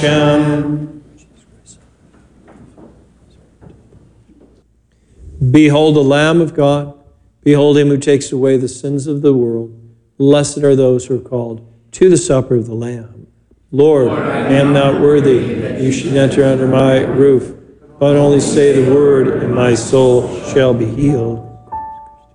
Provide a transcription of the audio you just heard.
Hashem. Behold the Lamb of God. Behold him who takes away the sins of the world. Blessed are those who are called to the supper of the Lamb. Lord, I am not worthy that you should enter under my roof, but only say the word, and my soul shall be healed.